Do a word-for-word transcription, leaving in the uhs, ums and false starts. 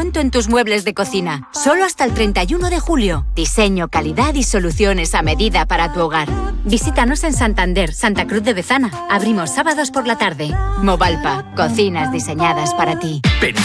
descuento en tus muebles de cocina. Solo hasta el treinta y uno de julio. Diseño, calidad y soluciones a medida para tu hogar. Visítanos en Santander, Santa Cruz de Bezana. Abrimos sábados por la tarde. Movalpa, cocinas diseñadas para ti.